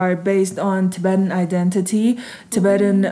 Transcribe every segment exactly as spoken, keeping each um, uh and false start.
are based on Tibetan identity, Tibetan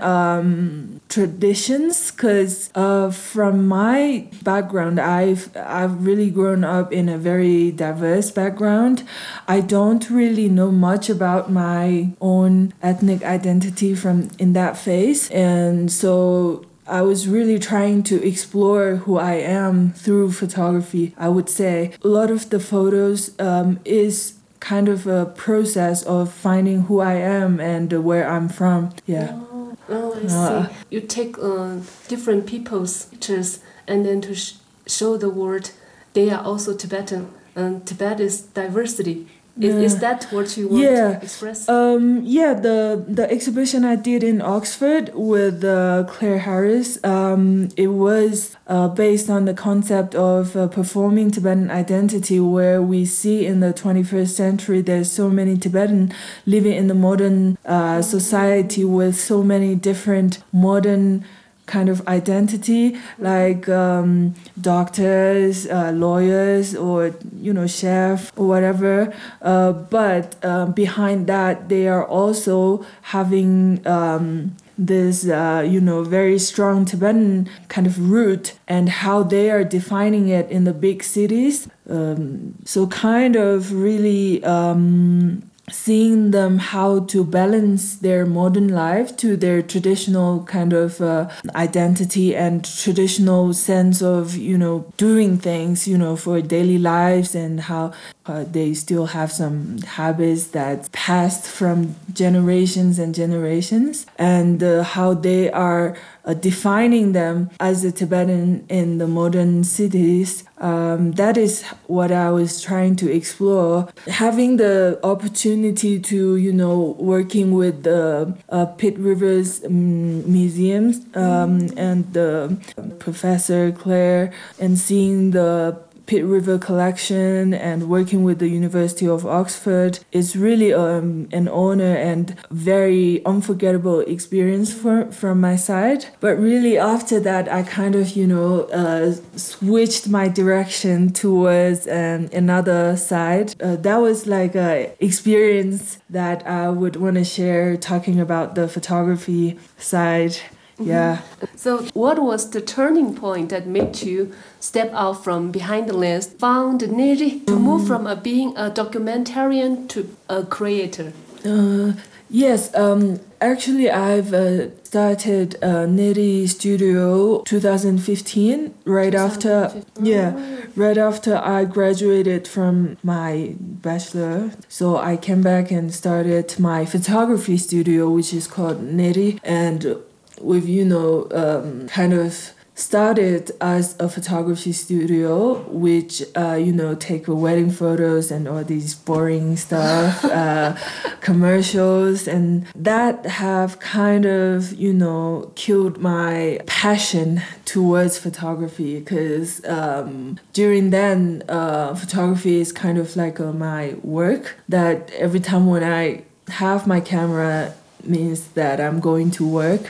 um, traditions. Because uh, from my background, I've I've really grown up in a very diverse background. I don't really know much about my own ethnic identity from in that phase, and so I was really trying to explore who I am through photography. I would say a lot of the photos um, is kind of a process of finding who I am and uh, where I'm from. Yeah. Oh, oh I Uh, see. You take uh, different people's pictures and then to sh show the world they are also Tibetan. And Tibet is diversity. Is, Yeah. is that what you want Yeah. to express? Um, yeah, the the exhibition I did in Oxford with uh, Claire Harris, um, it was uh, based on the concept of uh, performing Tibetan identity, where we see in the twenty-first century there's so many Tibetan living in the modern uh, society with so many different modern kind of identity, like um, doctors, uh, lawyers, or you know, chef or whatever. Uh, but um, behind that, they are also having um, this, uh, you know, very strong Tibetan kind of root, and how they are defining it in the big cities. Um, so kind of really. Um, seeing them how to balance their modern life to their traditional kind of uh, identity and traditional sense of, you know, doing things, you know, for daily lives, and how uh, they still have some habits that passed from generations and generations, and uh, how they are uh, defining them as a Tibetan in the modern cities. Um, that is what I was trying to explore. Having the opportunity to, you know, working with the uh, Pitt Rivers um, museums um, and the Professor Claire, and seeing the Pitt River collection and working with the University of Oxford is really um, an honor and very unforgettable experience for, from my side. But really after that, I kind of, you know, uh, switched my direction towards um, another side. Uh, that was like a experience that I would want to share, talking about the photography side. Yeah. So what was the turning point that made you step out from behind the lens, found Neri, to move from a, being a documentarian to a creator? Uh, yes, um, actually I've uh, started uh, Neri Studio twenty fifteen, right after, yeah, right after I graduated from my bachelor. So I came back and started my photography studio, which is called Neri, and we've, you know, um, kind of started as a photography studio, which, uh, you know, take wedding photos and all these boring stuff, uh, commercials, and that have kind of, you know, killed my passion towards photography, because um, during then, uh, photography is kind of like uh, my work, that every time when I have my camera means that I'm going to work,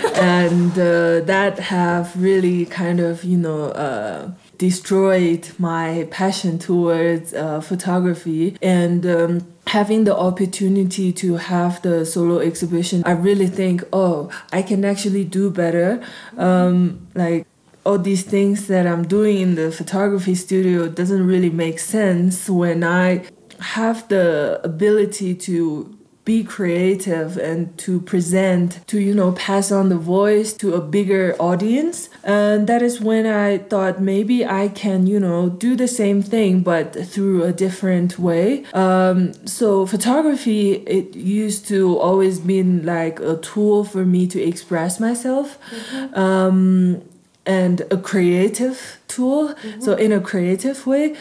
and uh, that have really kind of, you know, uh, destroyed my passion towards uh, photography. And um, having the opportunity to have the solo exhibition, I really think, oh, I can actually do better. Um, like all these things that I'm doing in the photography studio doesn't really make sense when I have the ability to be creative and to present, to, you know, pass on the voice to a bigger audience. And that is when I thought maybe I can, you know, do the same thing but through a different way. Um, so photography, it used to always been like a tool for me to express myself. Mm-hmm. Um, and a creative tool. Mm-hmm. So in a creative way.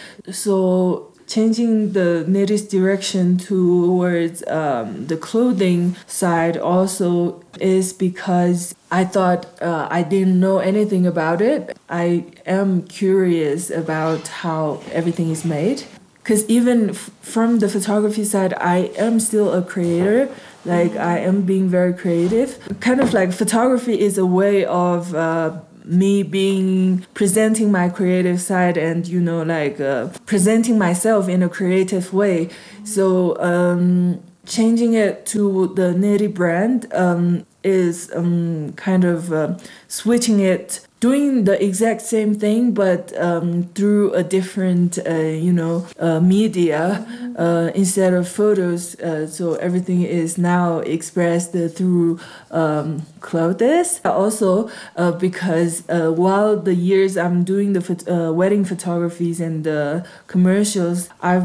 So changing the Neri's direction towards um, the clothing side also is because I thought uh, I didn't know anything about it. I am curious about how everything is made. Because even f- from the photography side, I am still a creator. Like, I am being very creative. Kind of like photography is a way of uh, me being presenting my creative side and, you know, like uh, presenting myself in a creative way. So um, changing it to the Neri brand um, is um, kind of uh, switching it, doing the exact same thing, but um, through a different, uh, you know, uh, media uh, instead of photos. Uh, so everything is now expressed uh, through um, clothes. Also, uh, because uh, while the years I'm doing the phot- uh, wedding photographies and the commercials, I've